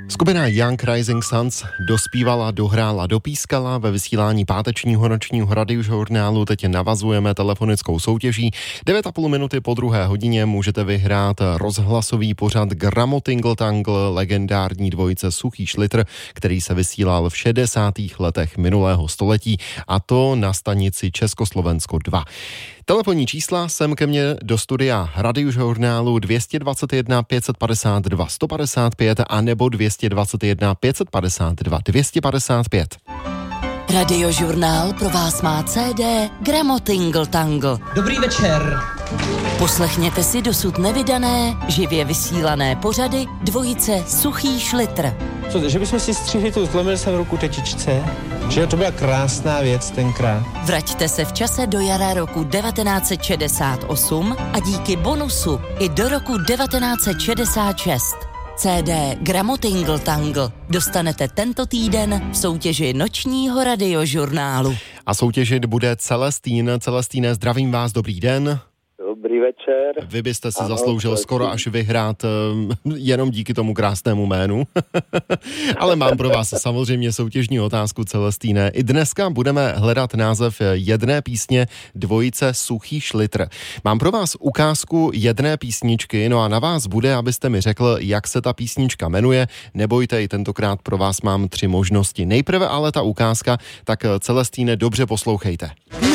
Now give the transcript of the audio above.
Skupina Young Rising Suns dospívala, dohrála, dopískala. Ve vysílání pátečního nočního radiožurnálu teď navazujeme telefonickou soutěží. 9,5 minuty po 2. hodině můžete vyhrát rozhlasový pořad Gramotingle Tangle legendární dvojice Suchý Šlitr, který se vysílal v 60. letech minulého století, a to na stanici Československo 2. Telefonní čísla sem ke mně do studia radiožurnálu 221 552 155 a nebo 221 552 255. Radiožurnál pro vás má CD Gramotingle Tangle. Dobrý večer. Poslechněte si dosud nevydané, živě vysílané pořady dvojice Suchý Šlitr. Co, že bychom si střihli tu zlomil jsem ruku tetičce? Že to byla krásná věc tenkrát. Vraťte se v čase do jara roku 1968 a díky bonusu i do roku 1966. CD Gramotingle Tangle dostanete tento týden v soutěži nočního radiožurnálu. A soutěžit bude Celestín. Celestíne, zdravím vás, dobrý den. Dobrý večer. Vy byste si zasloužil skoro až vyhrát jenom díky tomu krásnému jménu. Ale mám pro vás samozřejmě soutěžní otázku, Celestíne. I dneska budeme hledat název jedné písně dvojice Suchý Šlitr. Mám pro vás ukázku jedné písničky, no a na vás bude, abyste mi řekl, jak se ta písnička jmenuje. Nebojte, i tentokrát pro vás mám 3 možnosti. Nejprve ale ta ukázka, tak Celestíne, dobře poslouchejte.